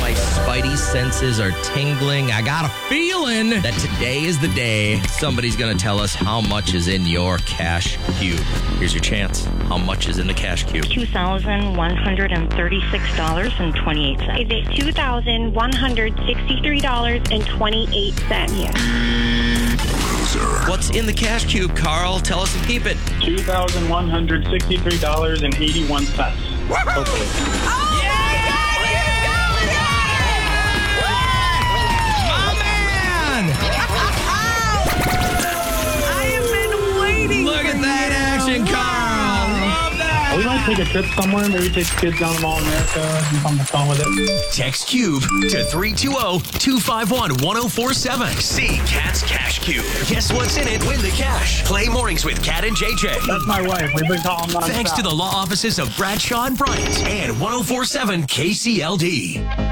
My spidey senses are tingling. I got a feeling that today is the day somebody's going to tell us how much is in your cash cube. Here's your chance. How much is in the cash cube? $2,136.28. Is it $2,163.28? Yeah. What's in the cash cube, Carl? Tell us and keep it. $2,163.81. Hopefully. Look at that action, Carl. Love that. We might take a trip somewhere. Maybe take the kids down to Mall America and have fun with it. Text Cube to 320-251-1047. See Cat's Cash Cube. Guess what's in it? Win the cash. Play mornings with Cat and JJ. That's my wife. We've been calling nonstop. Thanks to the law offices of Bradshaw and Bryant and 1047 KCLD.